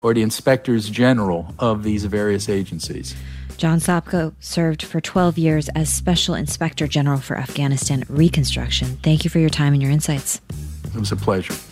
or the inspectors general of these various agencies. John Sopko served for 12 years as Special Inspector General for Afghanistan Reconstruction. Thank you for your time and your insights. It was a pleasure.